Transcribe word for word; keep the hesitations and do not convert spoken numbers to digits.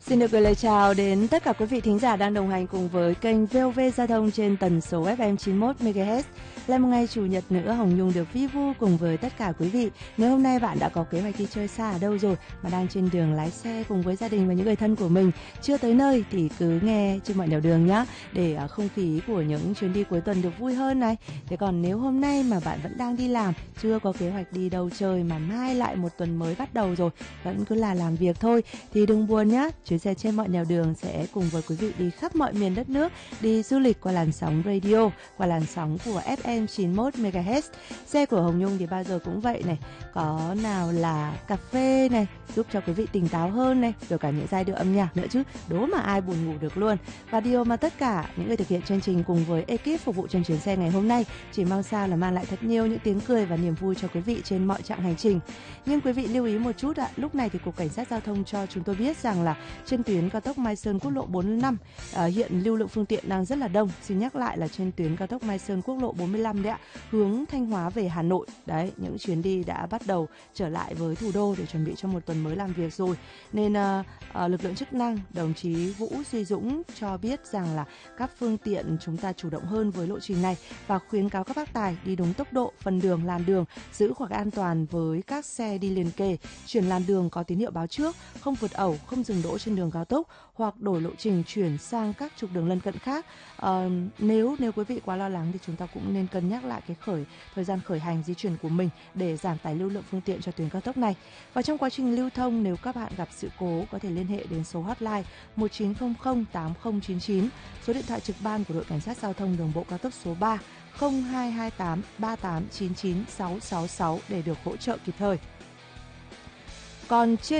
Xin được gửi lời chào đến tất cả quý vị thính giả đang đồng hành cùng với kênh vê o vê Giao thông trên tần số ép em chín mươi mốt mê ga héc. Là một ngày chủ nhật nữa, Hồng Nhung được vi vu cùng với tất cả quý vị. Nếu hôm nay bạn đã có kế hoạch đi chơi xa ở đâu rồi mà đang trên đường lái xe cùng với gia đình và những người thân của mình chưa tới nơi thì cứ nghe trên mọi nẻo đường nhá, để không khí của những chuyến đi cuối tuần được vui hơn này. Thế còn nếu hôm nay mà bạn vẫn đang đi làm, chưa có kế hoạch đi đâu chơi mà mai lại một tuần mới bắt đầu rồi, vẫn cứ là làm việc thôi thì đừng buồn nhá. Chuyến xe trên mọi nẻo đường sẽ cùng với quý vị đi khắp mọi miền đất nước, đi du lịch qua làn sóng radio, qua làn sóng của ép em chín mươi mốt mê ga héc. Xe của Hồng Nhung thì bao giờ cũng vậy này, có nào là cà phê này, giúp cho quý vị tỉnh táo hơn này, rồi cả những giai điệu âm nhạc nữa chứ, đố mà ai buồn ngủ được luôn. Và điều mà tất cả những người thực hiện chương trình cùng với ekip phục vụ trên chuyến xe ngày hôm nay chỉ mong sao là mang lại thật nhiều những tiếng cười và niềm vui cho quý vị trên mọi chặng hành trình. Nhưng quý vị lưu ý một chút ạ, lúc này thì Cục Cảnh sát Giao thông cho chúng tôi biết rằng là trên tuyến cao tốc Mai Sơn quốc lộ bốn mươi lăm à, hiện lưu lượng phương tiện đang rất là đông. Xin nhắc lại là trên tuyến cao tốc Mai Sơn quốc lộ bốn mươi lăm đấy ạ, hướng Thanh Hóa về Hà Nội. Đấy, những chuyến đi đã bắt đầu trở lại với thủ đô để chuẩn bị cho một tuần mới làm việc rồi. Nên à, à, lực lượng chức năng, đồng chí Vũ Duy Dũng cho biết rằng là các phương tiện chúng ta chủ động hơn với lộ trình này và khuyến cáo các bác tài đi đúng tốc độ, phần đường, làn đường, giữ khoảng an toàn với các xe đi liền kề, chuyển làn đường có tín hiệu báo trước, không vượt ẩu, không dừng đỗ trên đường cao tốc hoặc đổi lộ trình chuyển sang các trục đường lân cận khác. À, nếu nếu quý vị quá lo lắng thì chúng ta cũng nên cân nhắc lại cái khởi thời gian khởi hành di chuyển của mình để giảm tải lưu lượng phương tiện cho tuyến cao tốc này. Và trong quá trình lưu thông, nếu các bạn gặp sự cố có thể liên hệ đến số hotline một chín không không tám không chín chín, số điện thoại trực ban của đội cảnh sát giao thông đường bộ cao tốc số ba không hai hai tám ba tám chín chín sáu sáu sáu để được hỗ trợ kịp thời. Còn trên